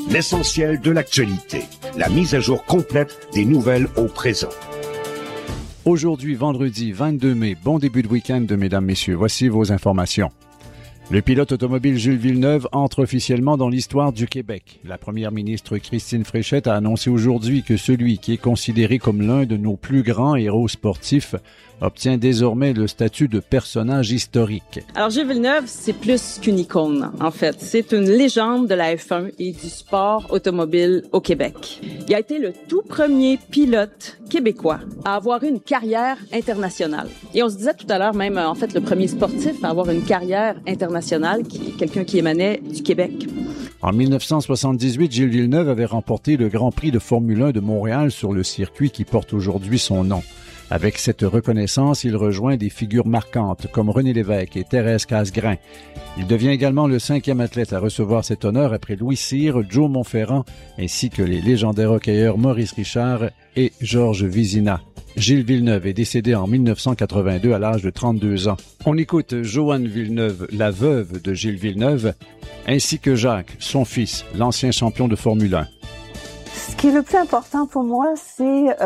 L'essentiel de l'actualité. La mise à jour complète des nouvelles au présent. Aujourd'hui, vendredi 22 mai, bon début de week-end, mesdames, messieurs. Voici vos informations. Le pilote automobile Gilles Villeneuve entre officiellement dans l'histoire du Québec. La première ministre Christine Fréchette a annoncé aujourd'hui que celui qui est considéré comme l'un de nos plus grands héros sportifs obtient désormais le statut de personnage historique. Alors, Gilles Villeneuve, c'est plus qu'une icône, en fait. C'est une légende de la F1 et du sport automobile au Québec. Il a été le tout premier pilote québécois à avoir une carrière internationale. Et on se disait tout à l'heure même, en fait, le premier sportif à avoir une carrière internationale, quelqu'un qui émanait du Québec. En 1978, Gilles Villeneuve avait remporté le Grand Prix de Formule 1 de Montréal sur le circuit qui porte aujourd'hui son nom. Avec cette reconnaissance, il rejoint des figures marquantes comme René Lévesque et Thérèse Casgrain. Il devient également le 5e athlète à recevoir cet honneur après Louis Cyr, Joe Montferrand, ainsi que les légendaires hockeyeurs Maurice Richard et Georges Vizina. Gilles Villeneuve est décédé en 1982 à l'âge de 32 ans. On écoute Joanne Villeneuve, la veuve de Gilles Villeneuve, ainsi que Jacques, son fils, l'ancien champion de Formule 1. Ce qui est le plus important pour moi, c'est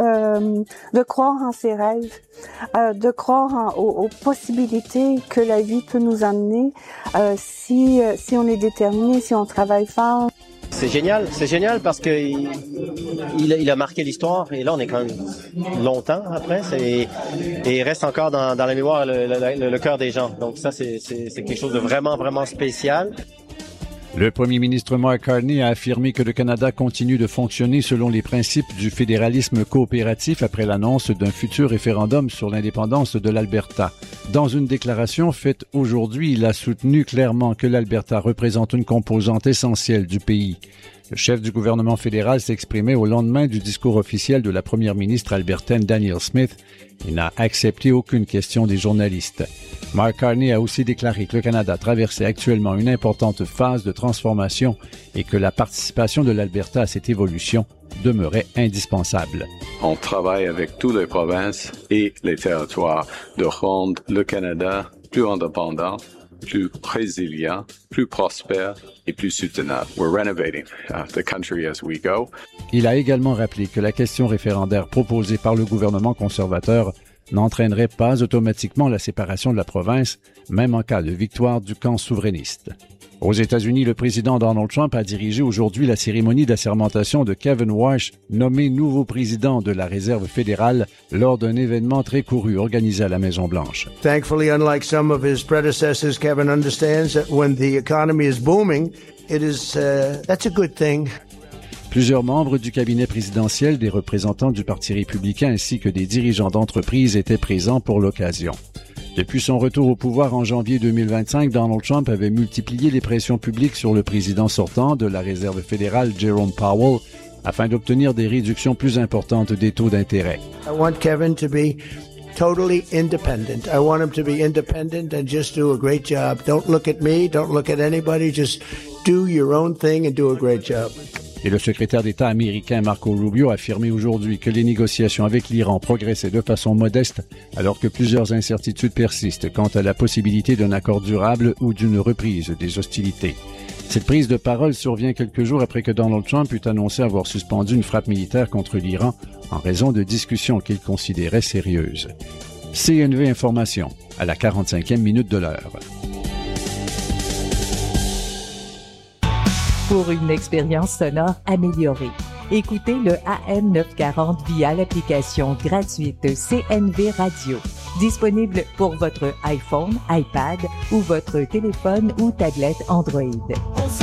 de croire en ses rêves, de croire aux possibilités que la vie peut nous amener si on est déterminé, si on travaille fort. C'est génial parce que il a marqué l'histoire et là on est quand même longtemps après et il reste encore dans la mémoire le cœur des gens. Donc ça c'est quelque chose de vraiment spécial. Le premier ministre Mark Carney a affirmé que le Canada continue de fonctionner selon les principes du fédéralisme coopératif après l'annonce d'un futur référendum sur l'indépendance de l'Alberta. Dans une déclaration faite aujourd'hui, il a soutenu clairement que l'Alberta représente une composante essentielle du pays. Le chef du gouvernement fédéral s'exprimait au lendemain du discours officiel de la première ministre albertaine Danielle Smith et n'a accepté aucune question des journalistes. Mark Carney a aussi déclaré que le Canada traversait actuellement une importante phase de transformation et que la participation de l'Alberta à cette évolution demeurait indispensable. On travaille avec toutes les provinces et les territoires de rendre le Canada plus indépendant, plus résilient, plus prospère et plus soutenable. We're renovating the country as we go. Il a également rappelé que la question référendaire proposée par le gouvernement conservateur n'entraînerait pas automatiquement la séparation de la province, même en cas de victoire du camp souverainiste. Aux États-Unis, le président Donald Trump a dirigé aujourd'hui la cérémonie d'assermentation de Kevin Warsh, nommé nouveau président de la Réserve fédérale, lors d'un événement très couru organisé à la Maison-Blanche. Thankfully, unlike some of his predecessors, Kevin understands that when the economy is booming, that's a good thing. Plusieurs membres du cabinet présidentiel, des représentants du Parti républicain ainsi que des dirigeants d'entreprises étaient présents pour l'occasion. Depuis son retour au pouvoir en janvier 2025, Donald Trump avait multiplié les pressions publiques sur le président sortant de la Réserve fédérale, Jerome Powell, afin d'obtenir des réductions plus importantes des taux d'intérêt. I want Kevin to be totally independent. I want him to be independent and just do a great job. Don't look at me, don't look at anybody, just do your own thing and do a great job. Et le secrétaire d'État américain Marco Rubio a affirmé aujourd'hui que les négociations avec l'Iran progressaient de façon modeste alors que plusieurs incertitudes persistent quant à la possibilité d'un accord durable ou d'une reprise des hostilités. Cette prise de parole survient quelques jours après que Donald Trump eut annoncé avoir suspendu une frappe militaire contre l'Iran en raison de discussions qu'il considérait sérieuses. CNV Information, à la 45e minute de l'heure. Pour une expérience sonore améliorée, écoutez le AM 940 via l'application gratuite CNV Radio, disponible pour votre iPhone, iPad ou votre téléphone ou tablette Android.